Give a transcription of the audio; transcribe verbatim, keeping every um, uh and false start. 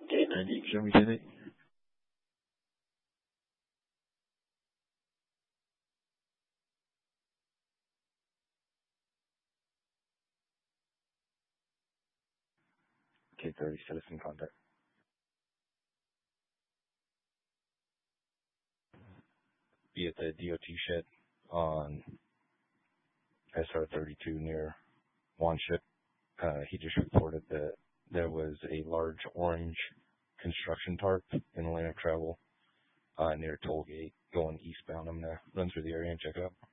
K ninety, show me K ninety. K thirty, citizen contact. Be at the D O T shed on S R thirty-two near Wanship. Uh, he just reported that there was a large orange construction tarp in the lane of travel uh, near Tollgate going eastbound. I'm going to run through the area and check it out.